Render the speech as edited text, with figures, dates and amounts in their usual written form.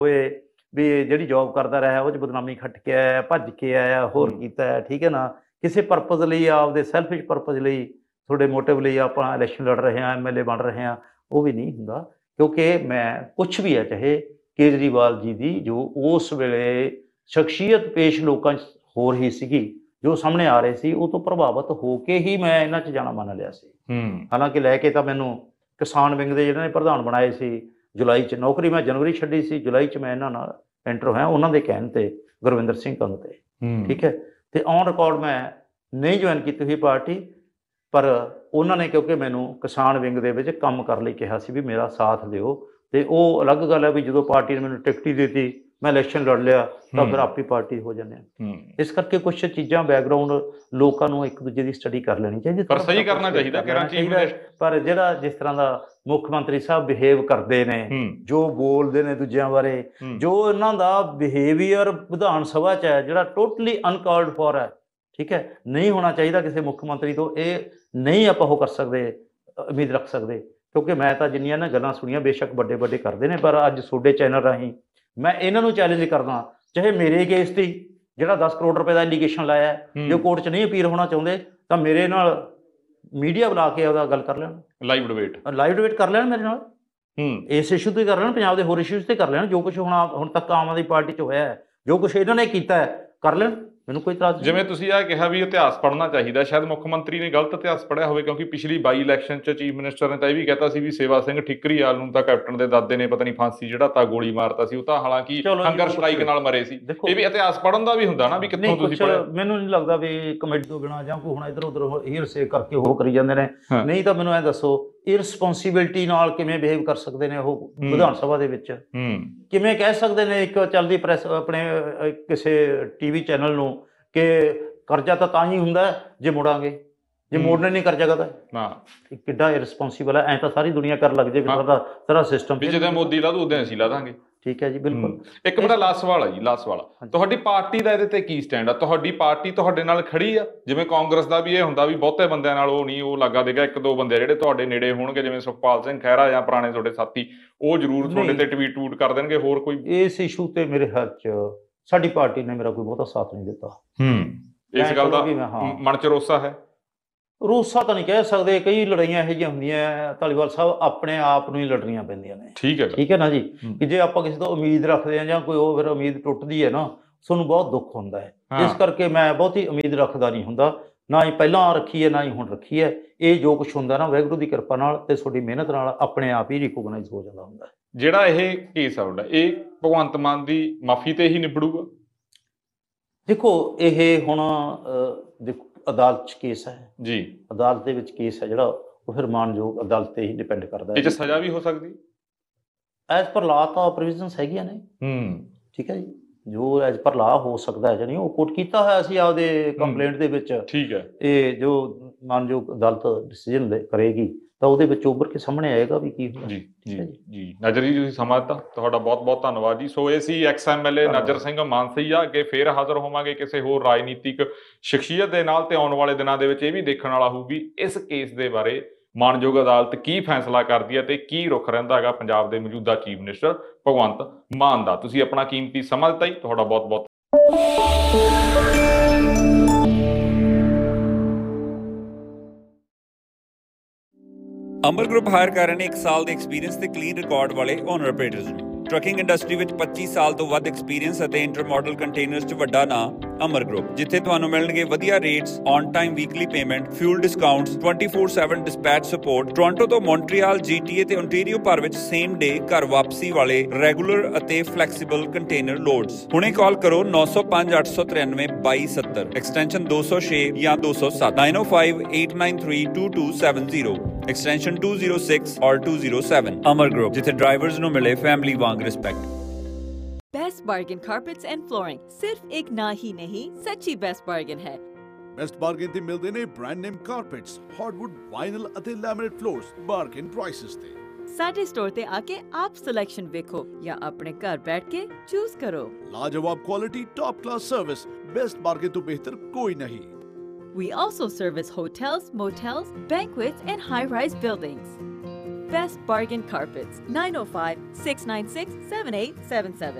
ਹੋਏ ਵੀ ਜਿਹੜੀ ਜੌਬ ਕਰਦਾ ਰਿਹਾ ਉਹ 'ਚ ਬਦਨਾਮੀ ਖੱਟ ਕੇ ਆਇਆ, ਭੱਜ ਕੇ ਆਇਆ, ਹੋਰ ਕੀਤਾ ਹੈ, ਠੀਕ ਹੈ ਨਾ। ਕਿਸੇ ਪਰਪਜ਼ ਲਈ ਆਪਦੇ ਸੈਲਫਿਸ਼ ਪਰਪਜ਼ ਲਈ, ਤੁਹਾਡੇ ਮੋਟਿਵ ਲਈ ਆਪਾਂ ਇਲੈਕਸ਼ਨ ਲੜ ਰਹੇ ਹਾਂ, MLA ਬਣ ਰਹੇ ਹਾਂ, ਉਹ ਵੀ ਨਹੀਂ ਹੁੰਦਾ। ਕਿਉਂਕਿ ਮੈਂ ਕੁਛ ਵੀ ਹੈ, ਚਾਹੇ ਕੇਜਰੀਵਾਲ ਜੀ ਦੀ ਜੋ ਉਸ ਵੇਲੇ ਸ਼ਖਸੀਅਤ ਪੇਸ਼ ਲੋਕਾਂ 'ਚ ਹੋ ਰਹੀ ਸੀਗੀ, ਜੋ ਸਾਹਮਣੇ ਆ ਰਹੇ ਸੀ, ਉਹ ਤੋਂ ਪ੍ਰਭਾਵਿਤ ਹੋ ਕੇ ਹੀ ਮੈਂ ਇਹਨਾਂ 'ਚ ਜਾਣਾ ਮੰਨ ਲਿਆ ਸੀ। ਹਾਲਾਂਕਿ ਲੈ ਕੇ ਤਾਂ ਮੈਨੂੰ ਕਿਸਾਨ ਵਿੰਗ ਦੇ ਜਿਹਨਾਂ ਨੇ ਪ੍ਰਧਾਨ ਬਣਾਏ ਸੀ, ਜੁਲਾਈ 'ਚ ਨੌਕਰੀ ਮੈਂ ਜਨਵਰੀ ਛੱਡੀ ਸੀ, ਜੁਲਾਈ 'ਚ ਮੈਂ ਇਹਨਾਂ ਨਾਲ ਐਂਟਰ ਹੋਇਆ, ਉਹਨਾਂ ਦੇ ਕਹਿਣ 'ਤੇ, ਗੁਰਵਿੰਦਰ ਸਿੰਘ ਕੰਗ 'ਤੇ, ਠੀਕ ਹੈ। ਅਤੇ ਔਨ ਰਿਕਾਰਡ ਮੈਂ ਨਹੀਂ ਜੁਆਇਨ ਕੀਤੀ ਹੋਈ ਪਾਰਟੀ, ਪਰ ਉਹਨਾਂ ਨੇ ਕਿਉਂਕਿ ਮੈਨੂੰ ਕਿਸਾਨ ਵਿੰਗ ਦੇ ਵਿੱਚ ਕੰਮ ਕਰਨ ਲਈ ਕਿਹਾ ਸੀ ਵੀ ਮੇਰਾ ਸਾਥ ਦਿਓ, ਅਤੇ ਉਹ ਅਲੱਗ ਗੱਲ ਹੈ ਵੀ ਜਦੋਂ ਪਾਰਟੀ ਨੇ ਮੈਨੂੰ ਟਿਕਟ ਹੀ ਦਿੱਤੀ, ਮੈਂ ਇਲੈਕਸ਼ਨ ਲੜ ਲਿਆ, ਤਾਂ ਫਿਰ ਆਪਣੀ ਪਾਰਟੀ ਹੋ ਜਾਂਦੇ ਹਾਂ। ਇਸ ਕਰਕੇ ਕੁਛ ਚੀਜ਼ਾਂ ਬੈਕਗਰਾਊਂਡ ਲੋਕਾਂ ਨੂੰ ਇੱਕ ਦੂਜੇ ਦੀ ਸਟੱਡੀ ਕਰ ਲੈਣੀ ਚਾਹੀਦੀ, ਪਰ ਸਹੀ ਕਰਨਾ ਚਾਹੀਦਾ। ਪਰ ਜਿਹੜਾ ਜਿਸ ਤਰ੍ਹਾਂ ਦਾ ਮੁੱਖ ਮੰਤਰੀ ਸਾਹਿਬ ਬਿਹੇਵ ਕਰਦੇ ਨੇ, ਜੋ ਬੋਲਦੇ ਨੇ ਦੂਜਿਆਂ ਬਾਰੇ, ਜੋ ਇਹਨਾਂ ਦਾ ਬਿਹੇਵੀਅਰ ਵਿਧਾਨ ਸਭਾ 'ਚ ਹੈ, ਜਿਹੜਾ ਟੋਟਲੀ ਅਨਕਾਲਡ ਫੋਰ ਹੈ, ਠੀਕ ਹੈ, ਨਹੀਂ ਹੋਣਾ ਚਾਹੀਦਾ ਕਿਸੇ ਮੁੱਖ ਮੰਤਰੀ ਤੋਂ। ਇਹ ਨਹੀਂ ਆਪਾਂ ਉਹ ਕਰ ਸਕਦੇ, ਉਮੀਦ ਰੱਖ ਸਕਦੇ, ਕਿਉਂਕਿ ਮੈਂ ਤਾਂ ਜਿੰਨੀਆਂ ਨਾ ਗੱਲਾਂ ਸੁਣੀਆਂ, ਬੇਸ਼ੱਕ ਵੱਡੇ ਵੱਡੇ ਕਰਦੇ ਨੇ, ਪਰ ਅੱਜ ਤੁਹਾਡੇ ਚੈਨਲ ਰਾਹੀਂ ਮੈਂ ਇਹਨਾਂ ਨੂੰ ਚੈਲੰਜ ਕਰਦਾ, ਚਾਹੇ ਮੇਰੇ ਕੇਸ 'ਤੇ ਜਿਹੜਾ 10 ਕਰੋੜ ਰੁਪਏ ਦਾ ਐਲੀਗੇਸ਼ਨ ਲਾਇਆ, ਜੋ ਕੋਰਟ 'ਚ ਨਹੀਂ ਅਪੀਲ ਹੋਣਾ ਚਾਹੁੰਦੇ, ਤਾਂ ਮੇਰੇ ਨਾਲ ਮੀਡੀਆ ਬੁਲਾ ਕੇ ਉਹਦਾ ਗੱਲ ਕਰ ਲੈਣ, ਲਾਈਵ ਡਿਬੇਟ ਕਰ ਲੈਣ ਮੇਰੇ ਨਾਲ, ਇਸ ਇਸ਼ੂ 'ਤੇ ਕਰ ਲੈਣ, ਪੰਜਾਬ ਦੇ ਹੋਰ ਇਸ਼ੂਜ਼ 'ਤੇ ਕਰ ਲੈਣ। ਜੋ ਕੁਛ ਹੁਣ ਤੱਕ ਆਮ ਆਦਮੀ ਪਾਰਟੀ 'ਚ ਹੋਇਆ ਹੈ, ਜੋ ਕੁਛ ਇਹਨਾਂ ਨੇ ਕੀਤਾ ਹੈ, ਕਰ ਲੈਣ, ਮੈਨੂੰ ਕੋਈ ਇਤਰਾਜ਼ ਨਹੀਂ। ਜਿਵੇਂ ਤੁਸੀਂ ਇਹ ਕਿਹਾ ਵੀ ਇਤਿਹਾਸ ਪੜ੍ਹਨਾ ਚਾਹੀਦਾ, ਸ਼ਾਇਦ ਮੁੱਖ ਮੰਤਰੀ ਨੇ ਗਲਤ ਇਤਿਹਾਸ ਪੜ੍ਹਿਆ ਹੋਵੇ, ਕਿਉਂਕਿ ਪਿਛਲੀ ਬਾਈ ਇਲੈਕਸ਼ਨ 'ਚ ਚੀਫ ਮਿਨਿਸਟਰ ਨੇ ਤਾਂ ਇਹ ਵੀ ਕਹਿਤਾ ਸੀ ਵੀ ਸੇਵਾ ਸਿੰਘ ਠੀਕਰੀਵਾਲ ਨੂੰ ਤਾਂ ਕੈਪਟਨ ਦੇ ਦਾਦੇ ਨੇ ਪਤਾ ਨਹੀਂ ਫਾਂਸੀ ਚੜ੍ਹਾਤਾ, ਗੋਲੀ ਮਾਰਤਾ ਸੀ, ਉਹ ਤਾਂ ਹਾਲਾਂਕਿ ਹੰਗਰ ਸਟ੍ਰਾਈਕ ਨਾਲ ਮਰੇ ਸੀ। ਇਹ ਵੀ ਇਤਿਹਾਸ ਪੜ੍ਹਨ ਦਾ ਵੀ ਹੁੰਦਾ ਨਾ, ਵੀ ਕਿੱਥੋਂ ਤੁਸੀਂ ਪੜ੍ਹਿਆ। ਮੈਨੂੰ ਨਹੀਂ ਲੱਗਦਾ ਵੀ ਕਮੇਟੀ ਤੋਂ ਬਿਨਾਂ ਜਾਂ ਕੋਈ ਹੁਣ ਇੱਧਰ ਉੱਧਰ ਹੀਰਸੇ ਕਰਕੇ ਉਹ ਕਰੀ ਜਾਂਦੇ ਨੇ। ਨਹੀਂ ਤਾਂ ਮੈਨੂੰ ਇਹ ਦੱਸੋ, ਇਰਰਿਸਪੋਂਸੀਬਿਲਿਟੀ ਨਾਲ ਕਿਵੇਂ ਬਿਹੇਵ ਕਰ ਸਕਦੇ ਨੇ ਉਹ ਵਿਧਾਨ ਸਭਾ ਦੇ ਵਿੱਚ? ਕਿਵੇਂ ਕਹਿ ਸਕਦੇ ਨੇ ਇੱਕ ਚੱਲਦੀ ਪ੍ਰੈਸ ਆਪਣੇ ਕਿਸੇ TV ਚੈਨਲ ਨੂੰ ਕਿ ਕਰਜ਼ਾ ਤਾਂ ਹੀ ਹੁੰਦਾ ਜੇ ਮੁੜਾਂਗੇ, ਜੇ ਮੋੜਨੇ ਨਹੀਂ ਕਰਜ਼ਾ ਤਾਂ ਕਿੱਡਾ ਇਰਰਿਸਪੋਂਸੀਬਲ ਹੈ। ਐਂ ਤਾਂ ਸਾਰੀ ਦੁਨੀਆ ਕਰ ਲੱਗ ਜੇ ਸਾਰਾ ਸਿਸਟਮ, ਜਦੋਂ ਮੋਦੀ ਲਾ ਦੂ ਉਦੋਂ ਅਸੀਂ ਲਾ ਦਾਂਗੇ। ਠੀਕ ਹੈ ਜੀ, ਬਿਲਕੁਲ। ਇੱਕ ਮੇਰਾ ਲਾਸਟ ਸਵਾਲ ਹੈ ਜੀ, ਲਾਸਟ ਸਵਾਲ, ਤੁਹਾਡੀ ਪਾਰਟੀ ਦਾ ਇਹਦੇ ਤੇ ਕੀ ਸਟੈਂਡ ਆ? ਤੁਹਾਡੀ ਪਾਰਟੀ ਤੁਹਾਡੇ ਨਾਲ ਖੜੀ ਆ? ਜਿਵੇਂ ਕਾਂਗਰਸ ਦਾ ਵੀ ਇਹ ਹੁੰਦਾ ਵੀ ਬਹੁਤੇ ਬੰਦਿਆਂ ਨਾਲ ਉਹ ਨਹੀਂ, ਉਹ ਲੱਗਾ ਦੇਗਾ, ਇੱਕ ਦੋ ਬੰਦੇ ਜਿਹੜੇ ਤੁਹਾਡੇ ਨੇੜੇ ਹੋਣਗੇ, ਜਿਵੇਂ ਸੁਖਪਾਲ ਸਿੰਘ ਖਹਿਰਾ ਜਾਂ ਪੁਰਾਣੇ ਤੁਹਾਡੇ ਸਾਥੀ, ਉਹ ਜ਼ਰੂਰ ਤੁਹਾਡੇ ਤੇ ਟਵੀਟ ਕਰ ਦੇਣਗੇ। ਹੋਰ ਕੋਈ ਇਸ ਇਸ਼ੂ ਤੇ ਮੇਰੇ ਹੱਥ 'ਚ ਸਾਡੀ ਪਾਰਟੀ ਨੇ ਮੇਰਾ ਕੋਈ ਬਹੁਤਾ ਸਾਥ ਨਹੀਂ ਦਿੱਤਾ। ਇਸ ਗੱਲ ਦਾ ਮਨ 'ਚ ਰੋਸਾ ਹੈ? ਰੋਸਾ ਤਾਂ ਨਹੀਂ ਕਹਿ ਸਕਦੇ, ਕਈ ਲੜਾਈਆਂ ਇਹੋ ਜਿਹੀਆਂ ਹੁੰਦੀਆਂ ਧਾਲੀਵਾਲ ਸਾਹਿਬ, ਆਪਣੇ ਆਪ ਨੂੰ ਹੀ ਲੜਨੀਆਂ ਪੈਂਦੀਆਂ ਨੇ। ਠੀਕ ਹੈ ਨਾ ਜੀ, ਕਿ ਜੇ ਆਪਾਂ ਕਿਸੇ ਤੋਂ ਉਮੀਦ ਰੱਖਦੇ ਹਾਂ ਜਾਂ ਕੋਈ ਉਹ ਫਿਰ ਉਮੀਦ ਟੁੱਟਦੀ ਹੈ ਨਾ, ਤੁਹਾਨੂੰ ਬਹੁਤ ਦੁੱਖ ਹੁੰਦਾ ਹੈ। ਇਸ ਕਰਕੇ ਮੈਂ ਬਹੁਤੀ ਉਮੀਦ ਰੱਖਦਾ ਨਹੀਂ ਹੁੰਦਾ, ਨਾ ਹੀ ਪਹਿਲਾਂ ਰੱਖੀ ਹੈ, ਨਾ ਹੀ ਹੁਣ ਰੱਖੀ ਹੈ। ਇਹ ਜੋ ਕੁਛ ਹੁੰਦਾ ਨਾ, ਵਾਹਿਗੁਰੂ ਦੀ ਕਿਰਪਾ ਨਾਲ ਤੇ ਤੁਹਾਡੀ ਮਿਹਨਤ ਨਾਲ ਆਪਣੇ ਆਪ ਹੀ ਰਿਕੋਗਨਾਈਜ਼ ਹੋ ਜਾਂਦਾ ਹੁੰਦਾ ਹੈ। ਜਿਹੜਾ ਇਹ ਕੇਸ ਆ ਤੁਹਾਡਾ, ਇਹ ਭਗਵੰਤ ਮਾਨ ਦੀ ਮਾਫੀ ਤੇ ਹੀ ਨਿਬੜੂਗਾ? ਦੇਖੋ, ਇਹ ਹੁਣ ਦੇਖੋ ਅਦਾਲਤ 'ਚ ਕੇਸ ਹੈ ਜੀ, ਅਦਾਲਤ ਦੇ ਵਿੱਚ ਕੇਸ ਹੈ ਜਿਹੜਾ, ਉਹ ਫਿਰ ਮਾਨਯੋਗ ਅਦਾਲਤ ਤੇ ਹੀ ਡਿਪੈਂਡ ਕਰਦਾ ਹੈ। ਇਹ 'ਚ ਸਜ਼ਾ ਵੀ ਹੋ ਸਕਦੀ? ਐਜ਼ ਪਰ ਲਾ ਤਾਂ ਪ੍ਰੋਵੀਜ਼ਨਸ ਹੈਗੀਆਂ ਨੇ। ਠੀਕ ਹੈ ਜੀ, ਜੋ ਐਜ਼ ਪਰ ਲਾ ਹੋ ਸਕਦਾ ਹੈ, ਜਾਣੀ ਉਹ ਕੋਟ ਕੀਤਾ ਹੋਇਆ ਸੀ ਆਪਦੇ ਕੰਪਲੇਂਟ ਦੇ ਵਿੱਚ। ਠੀਕ ਹੈ, ਇਹ ਜੋ ਮਾਨਯੋਗ ਅਦਾਲਤ ਡਿਸੀਜਨ ਕਰੇਗੀ ਤਾਂ ਉਹਦੇ ਵਿੱਚ ਉੱਭਰ ਕੇ ਸਾਹਮਣੇ ਆਏਗਾ ਵੀ ਕੀ ਹੋਇਆ। ਜੀ ਨਾਜਰ ਜੀ, ਤੁਸੀਂ ਸਮਾਂ ਦਿੱਤਾ, ਤੁਹਾਡਾ ਬਹੁਤ ਬਹੁਤ ਧੰਨਵਾਦ ਜੀ। ਸੋ ਇਹ ਸੀ XMLA ਨਾਜਰ ਸਿੰਘ ਮਾਨਸਈਆ। ਅੱਗੇ ਫੇਰ ਹਾਜ਼ਰ ਹੋਵਾਂਗੇ ਕਿਸੇ ਹੋਰ ਰਾਜਨੀਤਿਕ ਸ਼ਖਸੀਅਤ ਦੇ ਨਾਲ, ਤੇ ਆਉਣ ਵਾਲੇ ਦਿਨਾਂ ਦੇ ਵਿੱਚ ਇਹ ਵੀ ਦੇਖਣ ਵਾਲਾ ਹੋਊ ਵੀ ਇਸ ਕੇਸ ਦੇ ਬਾਰੇ ਮਾਨਯੋਗ ਅਦਾਲਤ ਕੀ ਫੈਸਲਾ ਕਰਦੀ ਹੈ ਤੇ ਕੀ ਰੁਖ ਰਹਿੰਦਾ ਹੈਗਾ ਪੰਜਾਬ ਦੇ ਮੌਜੂਦਾ ਚੀਫ ਮਿਨਿਸਟਰ ਭਗਵੰਤ ਮਾਨ ਦਾ। ਤੁਸੀਂ ਆਪਣਾ ਕੀਮਤੀ ਸਮਾਂ ਦਿੱਤਾ ਜੀ, ਤੁਹਾਡਾ ਬਹੁਤ ਬਹੁਤ। ਅਮਰ ਗਰੁੱਪ ਹਾਇਰ ਕਰ ਰਹੇ ਨੇ 1 ਸਾਲ ਦੇ ਐਕਸਪੀਰੀਅੰਸ ਤੇ ਕਲੀਨ ਰਿਕਾਰਡ ਵਾਲੇ ਓਨਰ ਆਪਰੇਟਰਸ ਨੂੰ। ਟਰੱਕਿੰਗ ਇੰਡਸਟਰੀ ਵਿੱਚ 25 ਸਾਲ ਤੋਂ ਵੱਧ ਐਕਸਪੀਰੀਅੰਸ ਅਤੇ ਇੰਟਰ ਮਾਡਲ ਕੰਟੇਨਰਸ 'ਚ ਵੱਡਾ ਨਾਮ ਅਮਰ ਗਰੁੱਪ, ਜਿੱਥੇ ਤੁਹਾਨੂੰ ਮਿਲਣਗੇ ਵਧੀਆ rates, on time weekly payment, fuel discounts, 24/7 dispatch support. Toronto ਤੋਂ ਮੌਂਟਰੀਅਲ, GTA ਤੇ ਓਨਟਾਰੀਓ ਭਰ ਵਿੱਚ ਸੇਮ ਡੇ ਘਰ ਵਾਪਸੀ ਵਾਲੇ ਰੈਗੂਲਰ ਅਤੇ ਫਲੈਕਸੀਬਲ ਕੰਟੇਨਰ ਲੋਡਸ। ਹੁਣੇ ਕਾਲ ਕਰੋ 905 893 2270, ਐਕਸਟੈਂਸ਼ਨ 206 ਜਾਂ 207, 9058932270, ਐਕਸਟੈਂਸ਼ਨ 206 ਔਰ 207। ਅਮਰ ਗਰੁੱਪ, ਜਿੱਥੇ ਡਰਾਈਵਰਸ ਨੂੰ ਮਿਲੇ ਫੈਮਿਲੀ ਵਾਂਗ respect. Best bargain carpets and flooring सिर्फ एक ना ही नहीं, सच्ची बेस्ट बार्गेन है। बेस्ट बार्गेन ते मिलते ने brand name carpets, hardwood, vinyl अते लैमिनेट फ्लोर्स बार्गेन प्राइसेस ते। साडे स्टोर ते आके आप सिलेक्शन देखो या अपने घर बैठ के चूज करो। लाजवाब quality, top class service, best bargain तो बेहतर कोई नहीं। We also service hotels, motels, banquets and high-rise buildings. best bargain carpets. 905 696 7877.